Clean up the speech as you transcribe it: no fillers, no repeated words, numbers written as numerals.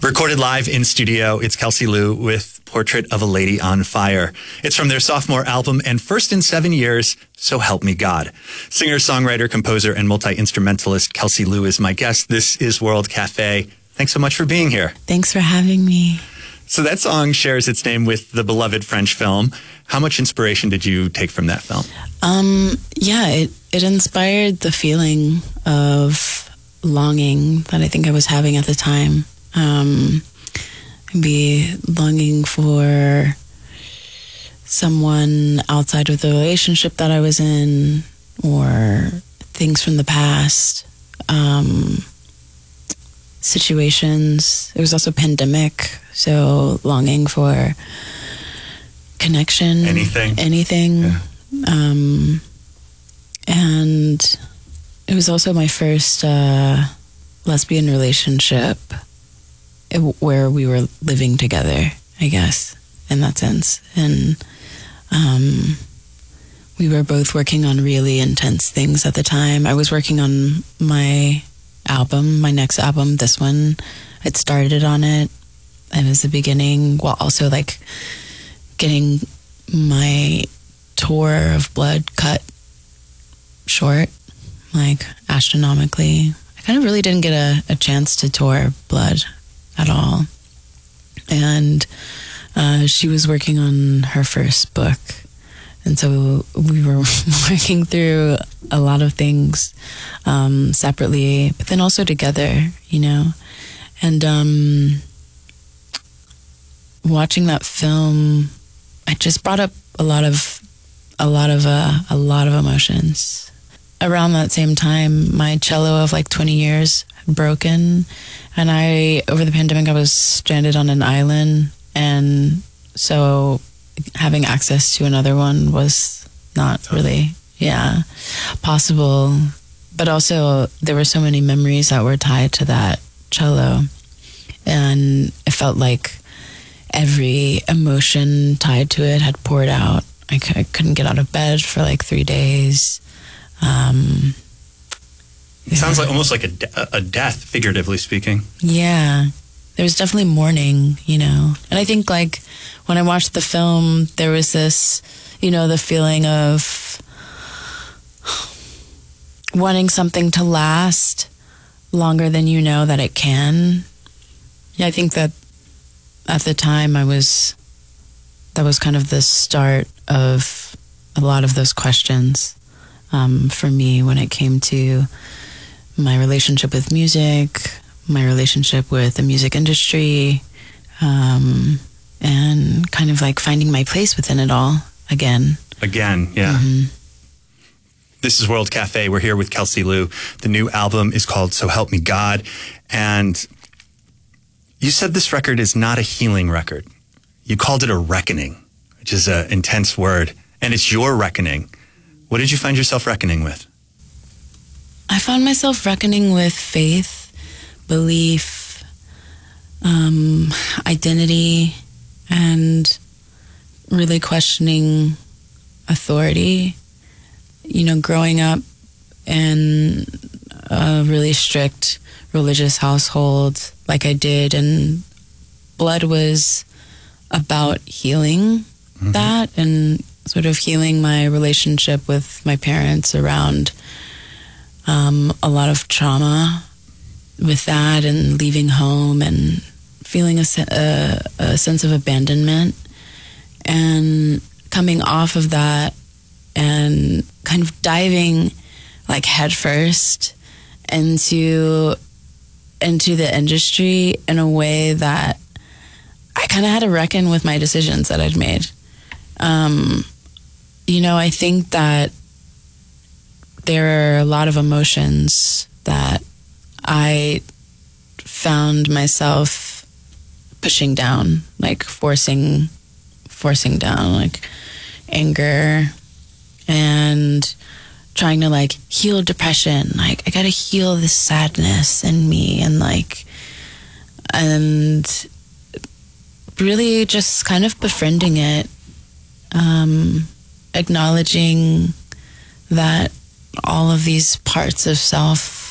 Recorded live in studio, it's Kelsey Lu with Portrait of a Lady on Fire. It's from their sophomore album and first in 7 years, So Help Me God. Singer, songwriter, composer, and multi-instrumentalist Kelsey Lu is my guest. This is World Cafe. Thanks so much for being here. Thanks for having me. So that song shares its name with the beloved French film. How much inspiration did you take from that film? It inspired the feeling of longing that I think I was having at the time. Be longing for someone outside of the relationship that I was in, or things from the past, situations. There was also pandemic, so longing for connection. Anything. Yeah. And it was also my first lesbian relationship where we were living together, I guess, in that sense. And we were both working on really intense things at the time. I was working on my album, my next album, this one. I'd started on it. It was the beginning, while also like getting my tour of Blood cut short, like astronomically. I kind of really didn't get a chance to tour Blood at all. And she was working on her first book. And so we were working through a lot of things separately, but then also together, you know. And watching that film, it just brought up a lot of emotions. Around that same time, my cello of like 20 years had broken, and over the pandemic, I was stranded on an island, and so having access to another one was not really, possible. But also, there were so many memories that were tied to that cello, and it felt like every emotion tied to it had poured out. I couldn't get out of bed for like 3 days. It sounds like almost like a death, figuratively speaking. Yeah. There was definitely mourning, you know. And I think like when I watched the film, there was this, you know, the feeling of wanting something to last longer than you know that it can. Yeah, I think that at the time that was kind of the start of a lot of those questions for me when it came to my relationship with music, my relationship with the music industry, and kind of like finding my place within it all again. Again, yeah. Mm-hmm. This is World Cafe. We're here with Kelsey Lu. The new album is called So Help Me God. And you said this record is not a healing record. You called it a reckoning, which is an intense word. And it's your reckoning. What did you find yourself reckoning with? I found myself reckoning with faith, belief, identity, and really questioning authority. You know, growing up in a really strict religious household like I did, and Blood was about healing that and sort of healing my relationship with my parents around a lot of trauma with that, and leaving home and feeling a sense of abandonment, and coming off of that and kind of diving like headfirst into the industry in a way that I kind of had to reckon with my decisions that I'd made. You know, I think that there are a lot of emotions that I found myself pushing down, like forcing down, like anger, and trying to like heal depression. Like I gotta heal this sadness in me, and really just kind of befriending it, acknowledging that all of these parts of self